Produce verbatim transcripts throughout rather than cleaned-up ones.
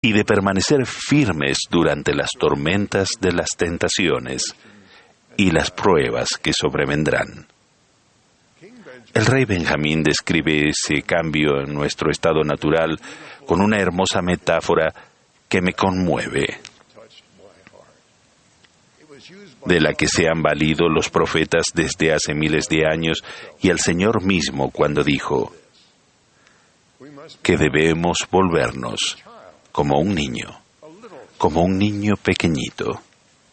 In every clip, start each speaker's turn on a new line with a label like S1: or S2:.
S1: y de permanecer firmes durante las tormentas de las tentaciones y las pruebas que sobrevendrán. El rey Benjamín describe ese cambio en nuestro estado natural con una hermosa metáfora que me conmueve, de la que se han valido los profetas desde hace miles de años y el Señor mismo cuando dijo que debemos volvernos como un niño, como un niño pequeñito.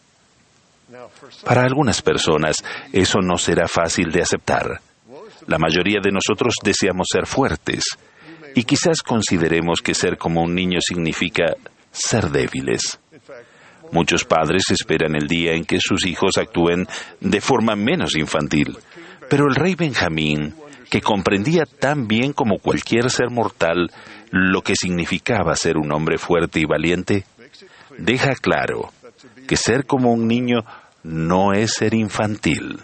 S1: Para algunas personas eso no será fácil de aceptar. La mayoría de nosotros deseamos ser fuertes y quizás consideremos que ser como un niño significa ser débiles. Muchos padres esperan el día en que sus hijos actúen de forma menos infantil, pero el rey Benjamín, que comprendía tan bien como cualquier ser mortal lo que significaba ser un hombre fuerte y valiente, deja claro que ser como un niño no es ser infantil,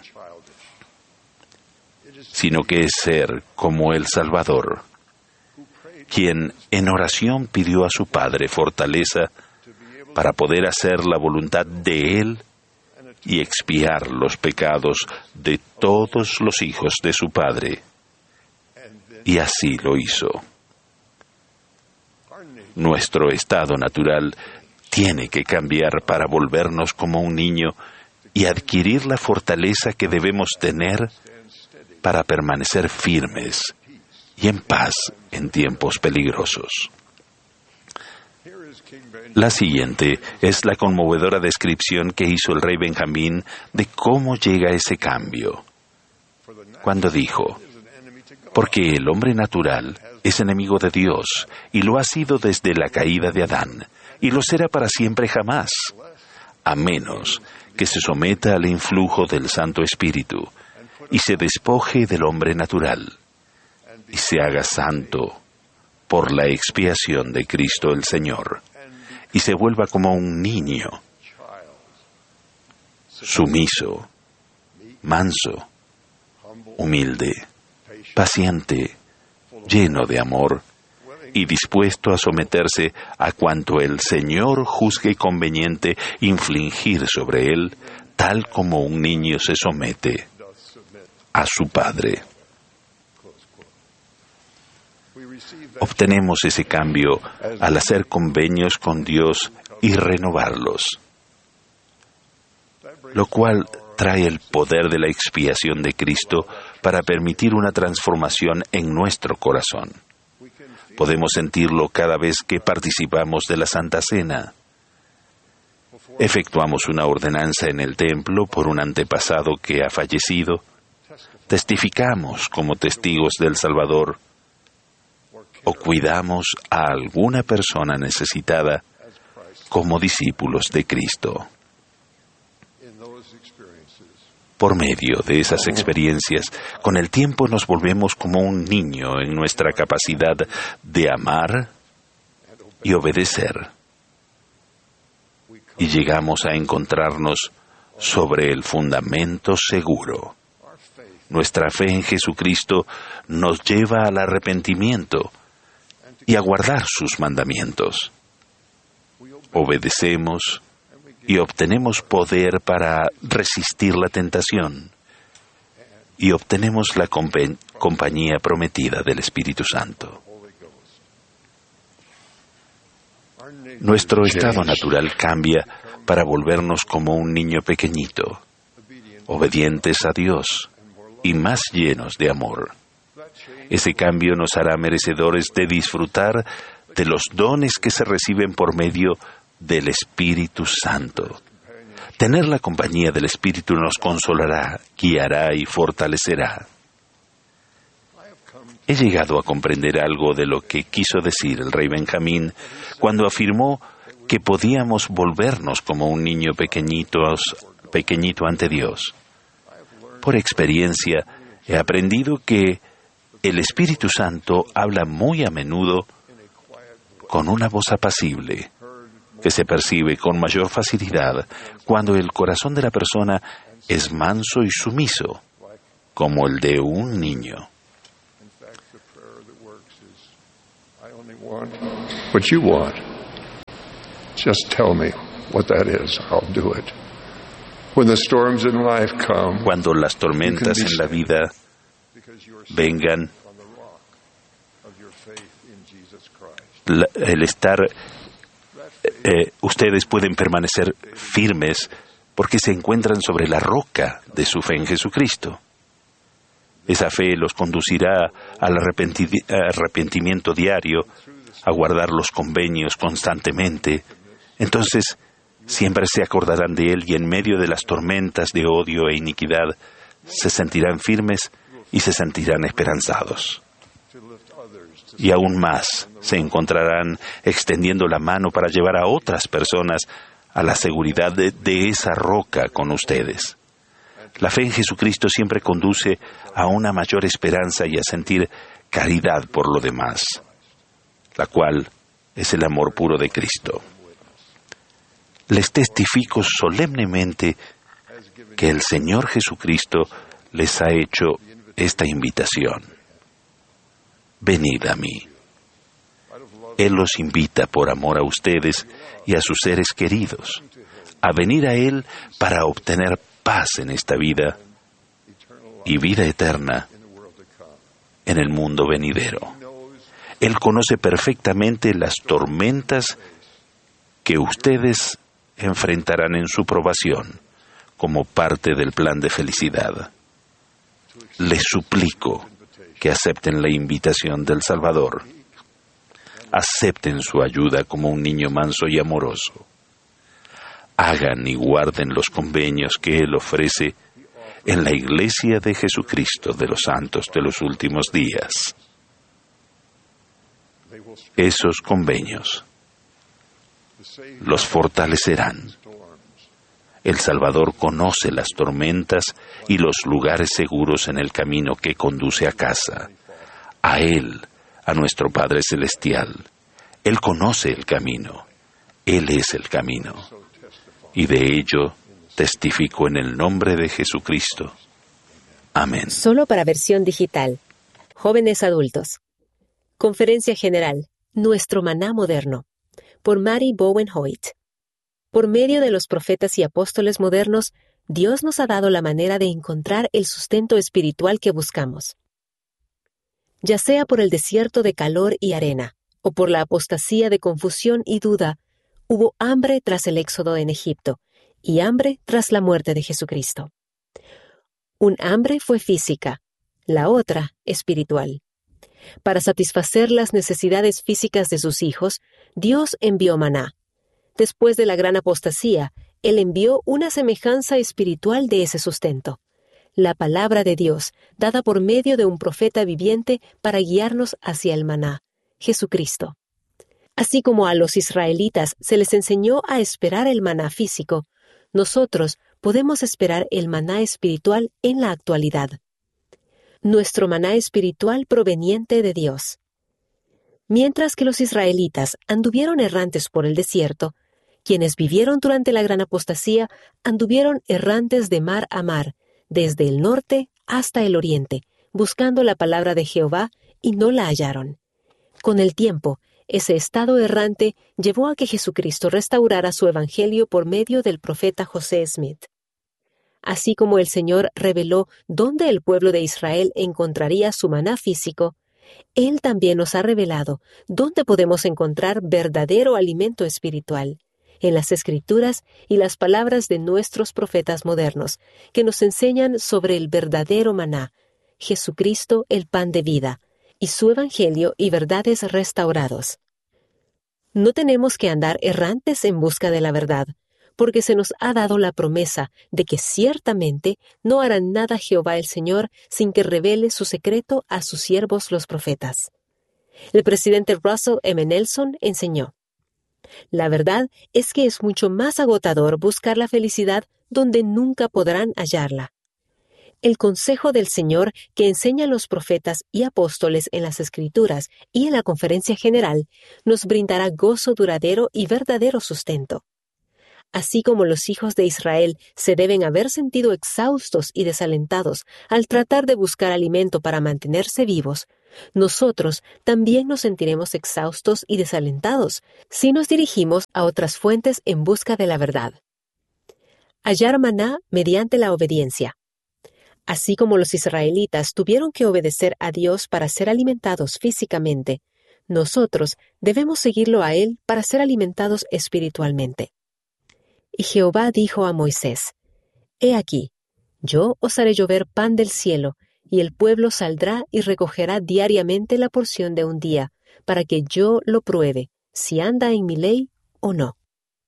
S1: sino que es ser como el Salvador, quien en oración pidió a su Padre fortaleza para poder hacer la voluntad de Él y expiar los pecados de todos los hijos de su Padre. Y así lo hizo. Nuestro estado natural tiene que cambiar para volvernos como un niño y adquirir la fortaleza que debemos tener para permanecer firmes y en paz en tiempos peligrosos. La siguiente es la conmovedora descripción que hizo el rey Benjamín de cómo llega ese cambio. Cuando dijo, porque el hombre natural es enemigo de Dios y lo ha sido desde la caída de Adán y lo será para siempre jamás, a menos que se someta al influjo del Santo Espíritu y se despoje del hombre natural y se haga santo por la expiación de Cristo el Señor y se vuelva como un niño, sumiso, manso, humilde, paciente, lleno de amor y dispuesto a someterse a cuanto el Señor juzgue conveniente infligir sobre él, tal como un niño se somete a su padre. Obtenemos ese cambio al hacer convenios con Dios y renovarlos, lo cual trae el poder de la expiación de Cristo para permitir una transformación en nuestro corazón. Podemos sentirlo cada vez que participamos de la Santa Cena. Efectuamos una ordenanza en el templo por un antepasado que ha fallecido. Testificamos como testigos del Salvador o cuidamos a alguna persona necesitada como discípulos de Cristo. Por medio de esas experiencias, con el tiempo nos volvemos como un niño en nuestra capacidad de amar y obedecer. Y llegamos a encontrarnos sobre el fundamento seguro. Nuestra fe en Jesucristo nos lleva al arrepentimiento y a guardar sus mandamientos. Obedecemos y obtenemos poder para resistir la tentación y obtenemos la compa- compañía prometida del Espíritu Santo. Nuestro estado natural cambia para volvernos como un niño pequeñito, obedientes a Dios y más llenos de amor. Ese cambio nos hará merecedores de disfrutar de los dones que se reciben por medio del Espíritu Santo. Tener la compañía del Espíritu nos consolará, guiará y fortalecerá. He llegado a comprender algo de lo que quiso decir el rey Benjamín cuando afirmó que podíamos volvernos como un niño pequeñito, pequeñito ante Dios. Por experiencia, he aprendido que el Espíritu Santo habla muy a menudo con una voz apacible, que se percibe con mayor facilidad cuando el corazón de la persona es manso y sumiso, como el de un niño.
S2: What you want. Just tell me what that is. I'll do it. When the storms in life come,
S1: Cuando las tormentas en la vida vengan, la, el estar, eh, ustedes pueden permanecer firmes porque se encuentran sobre la roca de su fe en Jesucristo. Esa fe los conducirá al arrepenti- arrepentimiento diario, a guardar los convenios constantemente. Entonces, siempre se acordarán de Él y en medio de las tormentas de odio e iniquidad se sentirán firmes y se sentirán esperanzados. Y aún más se encontrarán extendiendo la mano para llevar a otras personas a la seguridad de, de esa roca con ustedes. La fe en Jesucristo siempre conduce a una mayor esperanza y a sentir caridad por lo demás, la cual es el amor puro de Cristo. Les testifico solemnemente que el Señor Jesucristo les ha hecho esta invitación. Venid a mí. Él los invita por amor a ustedes y a sus seres queridos, a venir a Él para obtener paz en esta vida y vida eterna en el mundo venidero. Él conoce perfectamente las tormentas que ustedes enfrentarán en su probación como parte del plan de felicidad. Les suplico que acepten la invitación del Salvador. Acepten su ayuda como un niño manso y amoroso. Hagan y guarden los convenios que Él ofrece en la Iglesia de Jesucristo de los Santos de los Últimos Días. Esos convenios los fortalecerán. El Salvador conoce las tormentas y los lugares seguros en el camino que conduce a casa. A Él, a nuestro Padre Celestial. Él conoce el camino. Él es el camino. Y de ello testifico en el nombre de Jesucristo. Amén.
S3: Solo para versión digital. Jóvenes adultos. Conferencia General. Nuestro maná moderno. Por Mary Bowen Hoyt. Por medio de los profetas y apóstoles modernos, Dios nos ha dado la manera de encontrar el sustento espiritual que buscamos. Ya sea por el desierto de calor y arena, o por la apostasía de confusión y duda, hubo hambre tras el éxodo en Egipto, y hambre tras la muerte de Jesucristo. Un hambre fue física, la otra espiritual. Para satisfacer las necesidades físicas de sus hijos, Dios envió maná. Después de la gran apostasía, Él envió una semejanza espiritual de ese sustento, la palabra de Dios, dada por medio de un profeta viviente para guiarnos hacia el maná, Jesucristo. Así como a los israelitas se les enseñó a esperar el maná físico, nosotros podemos esperar el maná espiritual en la actualidad. Nuestro maná espiritual proveniente de Dios. Mientras que los israelitas anduvieron errantes por el desierto, quienes vivieron durante la gran apostasía anduvieron errantes de mar a mar, desde el norte hasta el oriente, buscando la palabra de Jehová y no la hallaron. Con el tiempo, ese estado errante llevó a que Jesucristo restaurara su evangelio por medio del profeta José Smith. Así como el Señor reveló dónde el pueblo de Israel encontraría su maná físico, Él también nos ha revelado dónde podemos encontrar verdadero alimento espiritual, en las Escrituras y las palabras de nuestros profetas modernos, que nos enseñan sobre el verdadero maná, Jesucristo el pan de vida, y su evangelio y verdades restaurados. No tenemos que andar errantes en busca de la verdad, porque se nos ha dado la promesa de que ciertamente no hará nada Jehová el Señor sin que revele su secreto a sus siervos los profetas. El presidente Russell M. Nelson enseñó: la verdad es que es mucho más agotador buscar la felicidad donde nunca podrán hallarla. El consejo del Señor que enseñan los profetas y apóstoles en las Escrituras y en la Conferencia General nos brindará gozo duradero y verdadero sustento. Así como los hijos de Israel se deben haber sentido exhaustos y desalentados al tratar de buscar alimento para mantenerse vivos, nosotros también nos sentiremos exhaustos y desalentados si nos dirigimos a otras fuentes en busca de la verdad. Hallar maná mediante la obediencia. Así como los israelitas tuvieron que obedecer a Dios para ser alimentados físicamente, nosotros debemos seguirlo a Él para ser alimentados espiritualmente. Y Jehová dijo a Moisés: He aquí, yo os haré llover pan del cielo, y el pueblo saldrá y recogerá diariamente la porción de un día, para que yo lo pruebe, si anda en mi ley o no.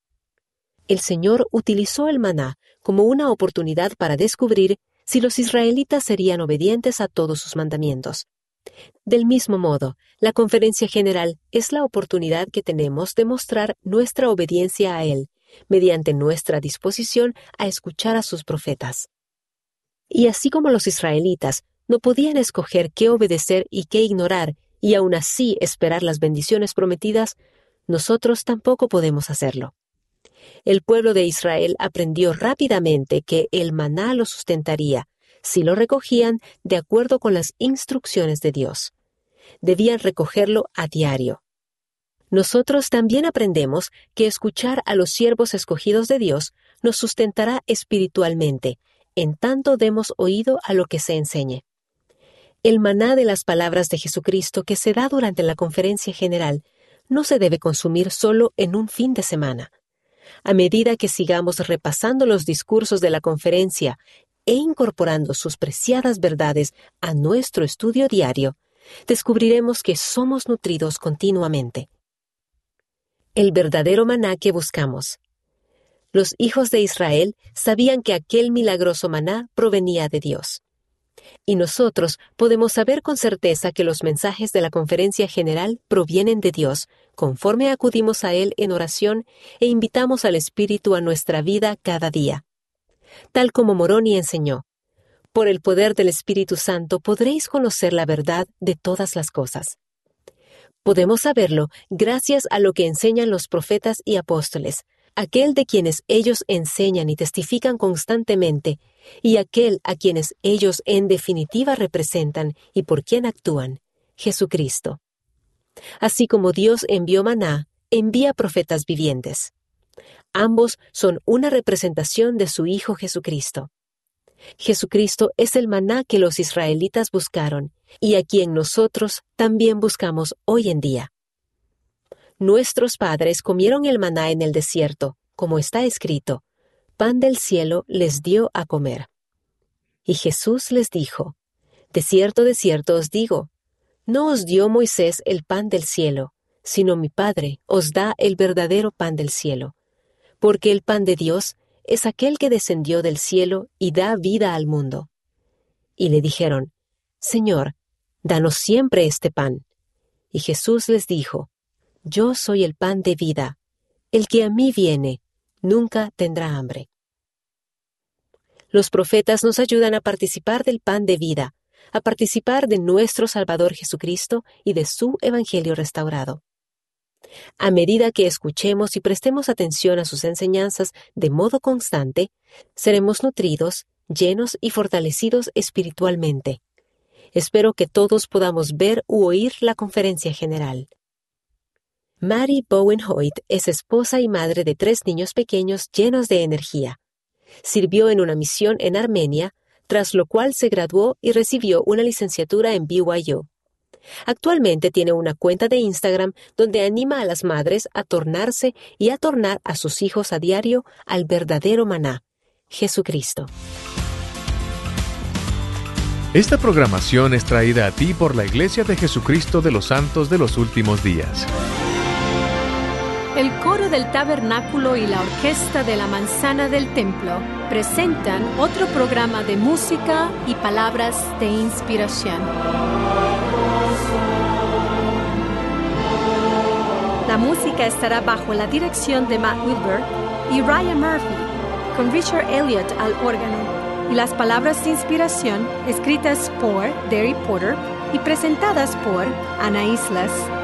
S3: El Señor utilizó el maná como una oportunidad para descubrir si los israelitas serían obedientes a todos sus mandamientos. Del mismo modo, la Conferencia General es la oportunidad que tenemos de mostrar nuestra obediencia a Él, mediante nuestra disposición a escuchar a sus profetas. Y así como los israelitas no podían escoger qué obedecer y qué ignorar, y aún así esperar las bendiciones prometidas, nosotros tampoco podemos hacerlo. El pueblo de Israel aprendió rápidamente que el maná lo sustentaría, si lo recogían de acuerdo con las instrucciones de Dios. Debían recogerlo a diario. Nosotros también aprendemos que escuchar a los siervos escogidos de Dios nos sustentará espiritualmente, en tanto demos oído a lo que se enseñe. El maná de las palabras de Jesucristo que se da durante la Conferencia General no se debe consumir solo en un fin de semana. A medida que sigamos repasando los discursos de la conferencia e incorporando sus preciadas verdades a nuestro estudio diario, descubriremos que somos nutridos continuamente. El verdadero maná que buscamos. Los hijos de Israel sabían que aquel milagroso maná provenía de Dios. Y nosotros podemos saber con certeza que los mensajes de la Conferencia General provienen de Dios, conforme acudimos a Él en oración e invitamos al Espíritu a nuestra vida cada día. Tal como Moroni enseñó, por el poder del Espíritu Santo podréis conocer la verdad de todas las cosas. Podemos saberlo gracias a lo que enseñan los profetas y apóstoles, aquel de quienes ellos enseñan y testifican constantemente, y aquel a quienes ellos en definitiva representan y por quien actúan, Jesucristo. Así como Dios envió maná, envía profetas vivientes. Ambos son una representación de su Hijo Jesucristo. Jesucristo es el maná que los israelitas buscaron y a quien nosotros también buscamos hoy en día. Nuestros padres comieron el maná en el desierto, como está escrito, pan del cielo les dio a comer. Y Jesús les dijo, de cierto, de cierto os digo, no os dio Moisés el pan del cielo, sino mi Padre os da el verdadero pan del cielo, porque el pan de Dios es aquel que descendió del cielo y da vida al mundo. Y le dijeron, Señor, danos siempre este pan. Y Jesús les dijo, Yo soy el pan de vida. El que a mí viene, nunca tendrá hambre. Los profetas nos ayudan a participar del pan de vida, a participar de nuestro Salvador Jesucristo y de su Evangelio restaurado. A medida que escuchemos y prestemos atención a sus enseñanzas de modo constante, seremos nutridos, llenos y fortalecidos espiritualmente. Espero que todos podamos ver u oír la Conferencia General. Mary Bowen Hoyt es esposa y madre de tres niños pequeños llenos de energía. Sirvió en una misión en Armenia, tras lo cual se graduó y recibió una licenciatura en B Y U. Actualmente tiene una cuenta de Instagram donde anima a las madres a tornarse y a tornar a sus hijos a diario al verdadero maná, Jesucristo.
S4: Esta programación es traída a ti por la Iglesia de Jesucristo de los Santos de los Últimos Días.
S5: El coro del tabernáculo y la orquesta de la manzana del templo presentan otro programa de música y palabras de inspiración. La música estará bajo la dirección de Matt Wilbur y Ryan Murphy, con Richard Elliott al órgano, y las palabras de inspiración escritas por Derry Porter y presentadas por Ana Islas.